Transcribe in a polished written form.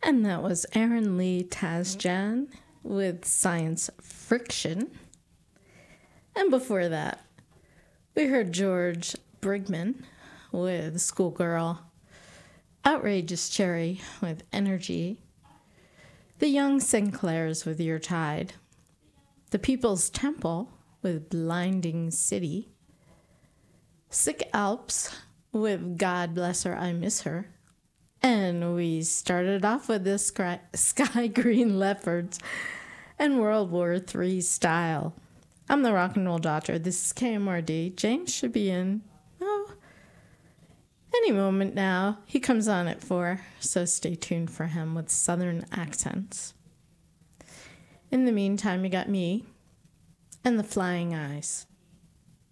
And that was Aaron Lee Tasjan with Science Friction. And before that, we heard George Brigman with Schoolgirl, Outrageous Cherry with Energy, The Young Sinclairs with Your Tide, The People's Temple with Blinding City, Sick Alps with God Bless Her, I Miss Her, and we started off with the Sky Green Leopards and World War III Style. I'm the Rock and Roll Doctor. This is KMRD. James should be in, any moment now. He comes on at 4, so stay tuned for him with Southern accents. In the meantime, you got me and the Flying Eyes.